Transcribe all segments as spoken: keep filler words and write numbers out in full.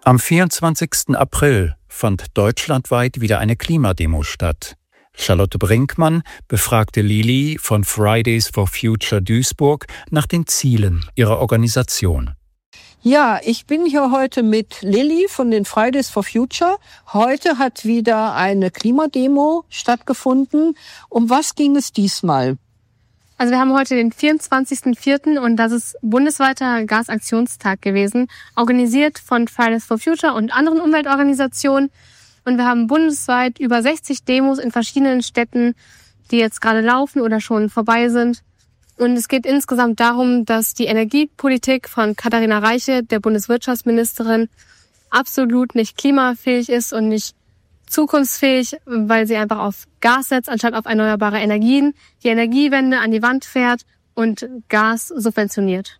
Am vierundzwanzigsten April fand deutschlandweit wieder eine Klimademo statt. Charlotte Brinkmann befragte Lili von Fridays for Future Duisburg nach den Zielen ihrer Organisation. Ja, ich bin hier heute mit Lilly von den Fridays for Future. Heute hat wieder eine Klimademo stattgefunden. Um was ging es diesmal? Also wir haben heute den vierundzwanzigsten vierten und das ist bundesweiter Gasaktionstag gewesen, organisiert von Fridays for Future und anderen Umweltorganisationen. Und wir haben bundesweit über sechzig Demos in verschiedenen Städten, die jetzt gerade laufen oder schon vorbei sind. Und es geht insgesamt darum, dass die Energiepolitik von Katharina Reiche, der Bundeswirtschaftsministerin, absolut nicht klimafähig ist und nicht zukunftsfähig, weil sie einfach auf Gas setzt, anstatt auf erneuerbare Energien, die Energiewende an die Wand fährt und Gas subventioniert.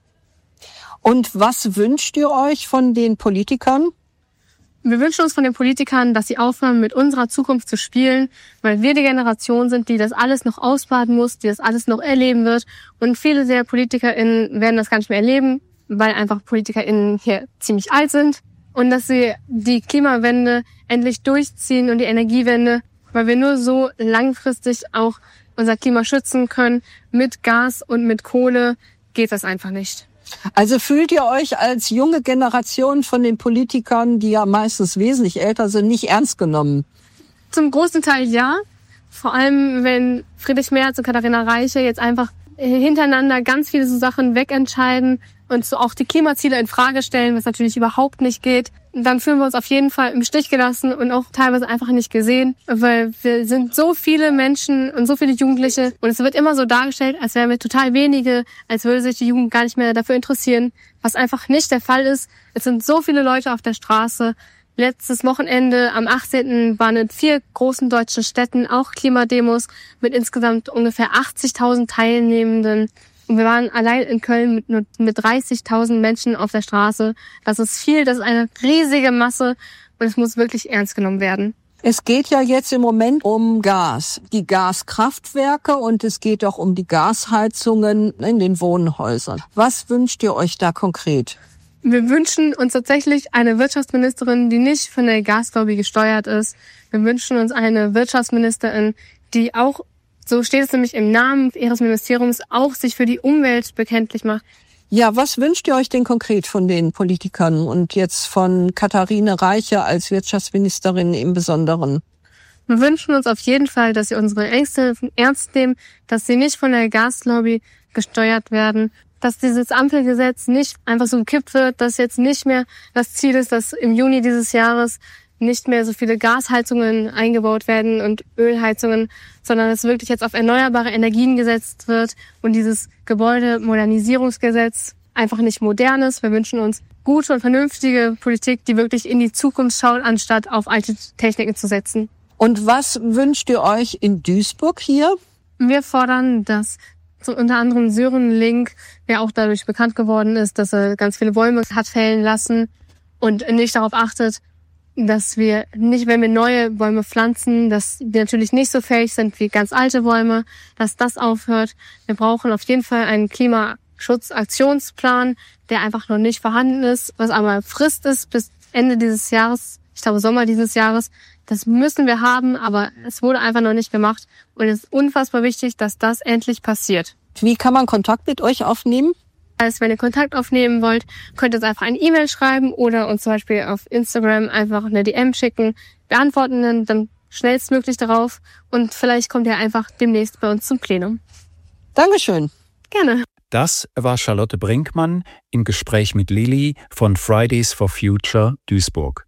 Und was wünscht ihr euch von den Politikern? Wir wünschen uns von den Politikern, dass sie aufhören, mit unserer Zukunft zu spielen, weil wir die Generation sind, die das alles noch ausbaden muss, die das alles noch erleben wird. Und viele der PolitikerInnen werden das gar nicht mehr erleben, weil einfach PolitikerInnen hier ziemlich alt sind. Und dass sie die Klimawende endlich durchziehen und die Energiewende, weil wir nur so langfristig auch unser Klima schützen können. Mit Gas und mit Kohle geht das einfach nicht. Also fühlt ihr euch als junge Generation von den Politikern, die ja meistens wesentlich älter sind, nicht ernst genommen? Zum großen Teil ja. Vor allem, wenn Friedrich Merz und Katharina Reiche jetzt einfach hintereinander ganz viele so Sachen wegentscheiden und so auch die Klimaziele in Frage stellen, was natürlich überhaupt nicht geht, dann fühlen wir uns auf jeden Fall im Stich gelassen und auch teilweise einfach nicht gesehen, weil wir sind so viele Menschen und so viele Jugendliche und es wird immer so dargestellt, als wären wir total wenige, als würde sich die Jugend gar nicht mehr dafür interessieren, was einfach nicht der Fall ist. Es sind so viele Leute auf der Straße. Letztes Wochenende am achtzehnten waren in vier großen deutschen Städten auch Klimademos mit insgesamt ungefähr achtzigtausend Teilnehmenden. Und wir waren allein in Köln mit nur mit dreißigtausend Menschen auf der Straße. Das ist viel, das ist eine riesige Masse und es muss wirklich ernst genommen werden. Es geht ja jetzt im Moment um Gas, die Gaskraftwerke und es geht auch um die Gasheizungen in den Wohnhäusern. Was wünscht ihr euch da konkret? Wir wünschen uns tatsächlich eine Wirtschaftsministerin, die nicht von der Gaslobby gesteuert ist. Wir wünschen uns eine Wirtschaftsministerin, die auch, so steht es nämlich im Namen ihres Ministeriums, auch sich für die Umwelt bekenntlich macht. Ja, was wünscht ihr euch denn konkret von den Politikern und jetzt von Katharina Reiche als Wirtschaftsministerin im Besonderen? Wir wünschen uns auf jeden Fall, dass sie unsere Ängste ernst nehmen, dass sie nicht von der Gaslobby gesteuert werden, dass dieses Ampelgesetz nicht einfach so gekippt wird, dass jetzt nicht mehr das Ziel ist, dass im Juni dieses Jahres nicht mehr so viele Gasheizungen eingebaut werden und Ölheizungen, sondern dass wirklich jetzt auf erneuerbare Energien gesetzt wird und dieses Gebäudemodernisierungsgesetz einfach nicht modern ist. Wir wünschen uns gute und vernünftige Politik, die wirklich in die Zukunft schaut, anstatt auf alte Techniken zu setzen. Und was wünscht ihr euch in Duisburg hier? Wir fordern, dass so unter anderem Sören Link, der auch dadurch bekannt geworden ist, dass er ganz viele Bäume hat fällen lassen und nicht darauf achtet, dass wir nicht, wenn wir neue Bäume pflanzen, dass die natürlich nicht so fähig sind wie ganz alte Bäume, dass das aufhört. Wir brauchen auf jeden Fall einen Klimaschutzaktionsplan, der einfach noch nicht vorhanden ist, was aber Frist ist bis Ende dieses Jahres, ich glaube Sommer dieses Jahres. Das müssen wir haben, aber es wurde einfach noch nicht gemacht und es ist unfassbar wichtig, dass das endlich passiert. Wie kann man Kontakt mit euch aufnehmen? Also wenn ihr Kontakt aufnehmen wollt, könnt ihr uns einfach eine E-Mail schreiben oder uns zum Beispiel auf Instagram einfach eine D M schicken. Wir antworten dann, dann schnellstmöglich darauf und vielleicht kommt ihr einfach demnächst bei uns zum Plenum. Dankeschön. Gerne. Das war Charlotte Brinkmann im Gespräch mit Lili von Fridays for Future Duisburg.